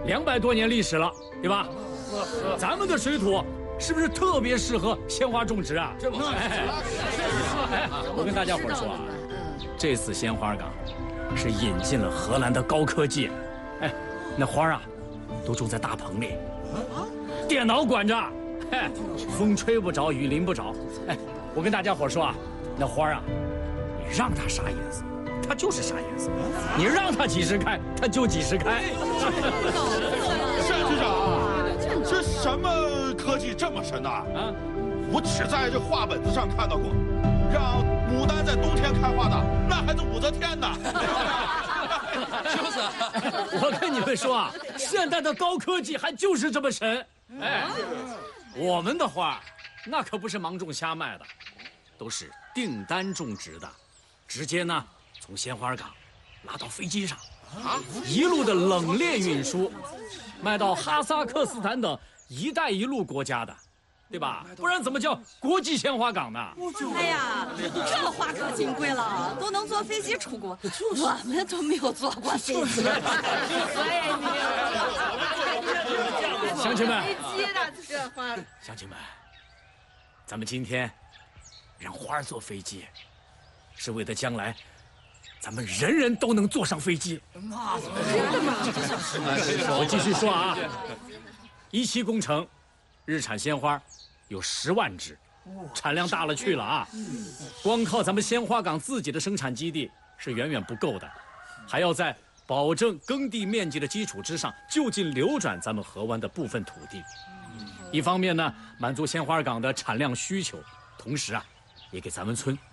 200多年历史了，对吧？咱们的水土是不是特别适合鲜花种植啊？这么我跟大家伙说啊，这次鲜花岗是引进了荷兰的高科技，那花啊都种在大棚里，电脑管着，风吹不着，雨淋不着。我跟大家伙说啊，那花啊，你让它啥颜色，它就是啥颜色；你让它几时开，它就几时开。 单局长，这什么科技这么神呐？我只在这画本子上看到过，让牡丹在冬天开花的，那还是武则天呢。 就是，我跟你们说啊，现在的高科技还就是这么神。我们的花，那可不是盲种瞎卖的，都是订单种植的，直接呢从鲜花岗拉到飞机上，一路的冷链运输，卖到哈萨克斯坦等“一带一路”国家的，对吧？不然怎么叫国际鲜花岗呢？ 哎呀，这花可金贵了，都能坐飞机出国，我们都没有坐过飞机。 乡亲们， 飞机的这花， 乡亲们，咱们今天让花坐飞机，是为了将来咱们人人都能坐上飞机。真的吗？我继续说啊，1期工程，日产鲜花有10万只，产量大了去了啊！光靠咱们鲜花岗自己的生产基地是远远不够的，还要在保证耕地面积的基础之上，就近流转咱们河湾的部分土地。一方面呢，满足鲜花岗的产量需求，同时啊，也给咱们村